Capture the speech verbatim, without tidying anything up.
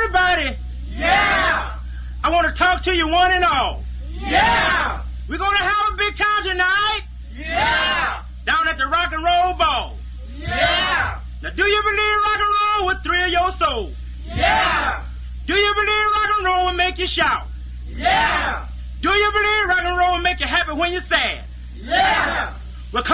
Everybody. Yeah. I want to talk to you one and all. Yeah. We're going to have a big time tonight. Yeah. Down at the Rock and Roll Ball. Yeah. Now, do you believe rock and roll will thrill your soul? Yeah. Do you believe rock and roll will make you shout? Yeah. Do you believe rock and roll will make you happy when you're sad? Yeah.